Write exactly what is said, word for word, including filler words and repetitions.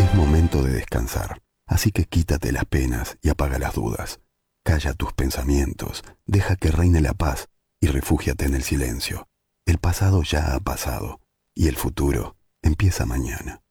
Es momento de descansar, así que quítate las penas y apaga las dudas. Calla tus pensamientos, deja que reine la paz y refúgiate en el silencio. El pasado ya ha pasado y el futuro empieza mañana.